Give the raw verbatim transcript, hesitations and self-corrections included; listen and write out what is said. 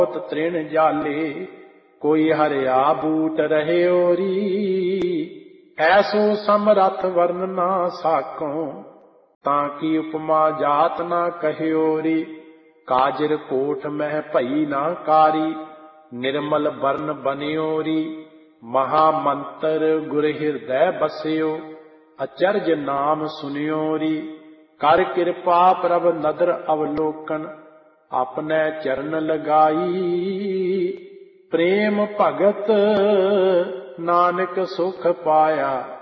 तृण जाले, कोई हरिया बूट रहे ओरी। ऐसो समरथ वर्ण ना साको, ताकि उपमा जात ना कह्योरी। काजर कोट मह भई ना कारी, निर्मल वर्ण बन्योरी। महामंत्र गुर हृदय बस्यो, अचरज नाम सुनियोरी। कर कृपा प्रभ नदर अवलोकन, अपने चरण लगाई। प्रेम भगत नानक सुख पाया,